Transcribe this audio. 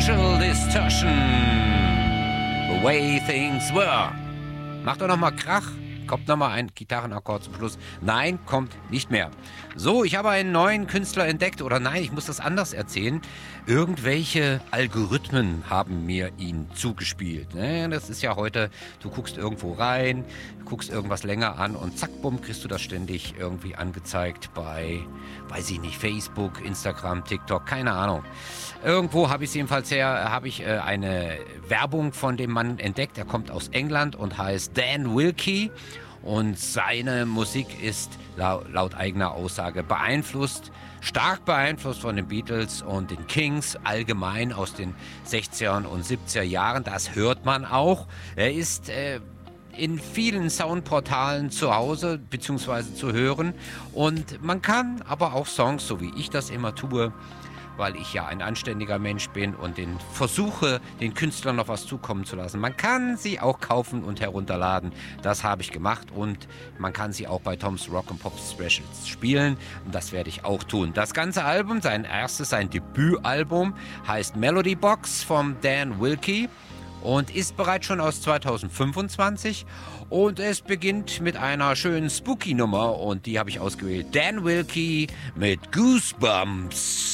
Social Distortion. The way things were. Macht doch nochmal Krach. Kommt nochmal ein Gitarrenakkord zum Schluss. Nein, kommt nicht mehr. So, ich habe einen neuen Künstler entdeckt. Oder nein, ich muss das anders erzählen. Irgendwelche Algorithmen haben mir ihn zugespielt. Das ist ja heute, du guckst irgendwo rein, guckst irgendwas länger an und zack, bumm, kriegst du das ständig irgendwie angezeigt bei, weiß ich nicht, Facebook, Instagram, TikTok, keine Ahnung. Irgendwo habe ich es jedenfalls eine Werbung von dem Mann entdeckt. Er kommt aus England und heißt Dan Wilkie. Und seine Musik ist laut eigener Aussage stark beeinflusst von den Beatles und den Kings allgemein aus den 60er und 70er Jahren. Das hört man auch. Er ist in vielen Soundportalen zu Hause bzw. zu hören. Und man kann aber auch Songs, so wie ich das immer tue, weil ich ja ein anständiger Mensch bin und versuche, den Künstlern noch was zukommen zu lassen. Man kann sie auch kaufen und herunterladen. Das habe ich gemacht und man kann sie auch bei Tom's Rock and Pop Specials spielen und das werde ich auch tun. Das ganze Album, sein Debütalbum, heißt Melody Box von Dan Wilkie und ist bereits schon aus 2025 und es beginnt mit einer schönen Spooky-Nummer und die habe ich ausgewählt. Dan Wilkie mit Goosebumps.